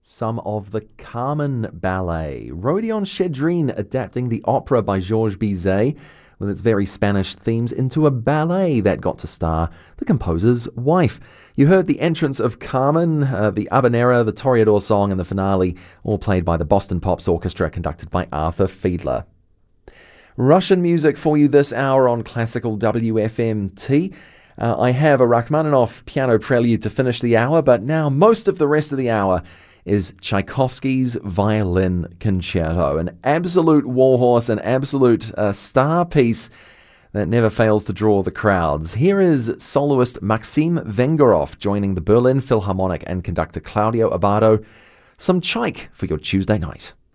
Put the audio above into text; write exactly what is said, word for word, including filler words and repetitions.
Some of the Carmen Ballet. Rodion Chedrin adapting the opera by Georges Bizet with its very Spanish themes into a ballet that got to star the composer's wife. You heard the entrance of Carmen, uh, the Habanera, the Toreador song, and the finale, all played by the Boston Pops Orchestra, conducted by Arthur Fiedler. Russian music for you this hour on Classical W F M T. Uh, I have a Rachmaninoff piano prelude to finish the hour, but now most of the rest of the hour is Tchaikovsky's Violin Concerto, an absolute warhorse, an absolute uh, star piece that never fails to draw the crowds. Here is soloist Maxim Vengerov joining the Berlin Philharmonic and conductor Claudio Abbado. Some Tchaik for your Tuesday night.